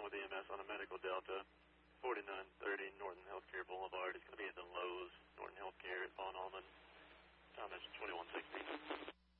calling with EMS on a Medical Delta, 4930 Northern Healthcare Boulevard. It's going to be at the Lowe's, Northern Healthcare at Von Allman. Time is 2160.